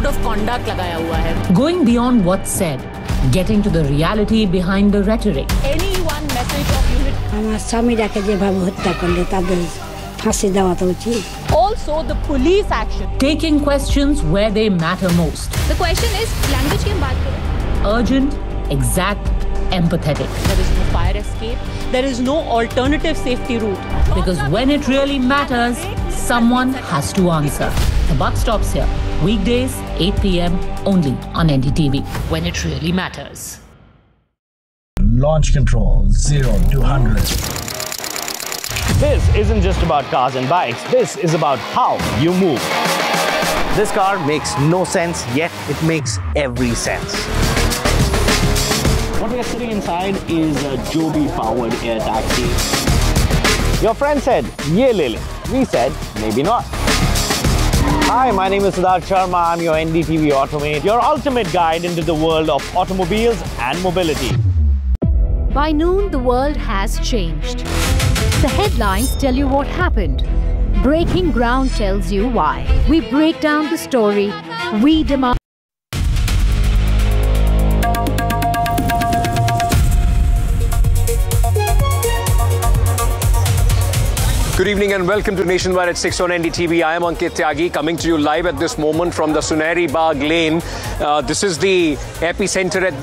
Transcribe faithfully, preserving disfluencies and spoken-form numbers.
code of conduct लगाया हुआ है. Going beyond what's said, getting to the reality behind the rhetoric. Any one message of unit. আমার স্বামীটাকে যেভাবে হত্যা করলে তাদের ফাঁসি দেওয়া তো উচিত. Also the police action. Taking questions where they matter most. The question is, language की हम बात करें. Urgent, exact, empathetic. There is no fire escape. There is no alternative safety route. Because when it really matters, someone has to answer. The buck stops here. Weekdays, eight p m only on N D T V. When it really matters. Launch control, zero to one hundred. This isn't just about cars and bikes. This is about how you move. This car makes no sense, yet it makes every sense. What we are sitting inside is a Joby-powered air taxi. Your friend said, "Ye le le." We said, maybe not. Hi, my name is Siddharth Sharma. I'm your N D T V Automate, your ultimate guide into the world of automobiles and mobility. By noon, the world has changed. The headlines tell you what happened. Breaking ground tells you why. We break down the story. We demand. Good evening and welcome to Nationwide at six on N D T V. I am Ankit Tyagi, coming to you live at this moment from the Sunehri Bagh Lane. Uh, this is the epicenter at this